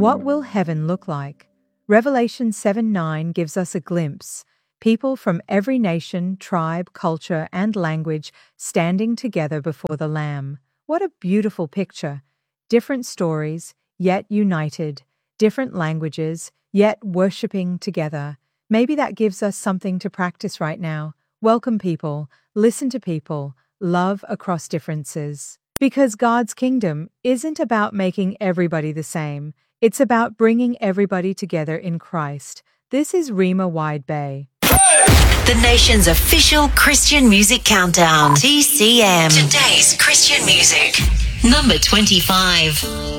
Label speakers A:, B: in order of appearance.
A: What will heaven look like? Revelation 7:9 gives us a glimpse. People from every nation, tribe, culture, and language standing together before the Lamb. What a beautiful picture. Different stories, yet united. Different languages, yet worshipping together. Maybe that gives us something to practice right now. Welcome people, listen to people, love across differences. Because God's kingdom isn't about making everybody the same. It's about bringing everybody together in Christ. This is Rima Wide Bay.
B: The nation's official Christian music countdown. TCM. Today's Christian music. Number 25.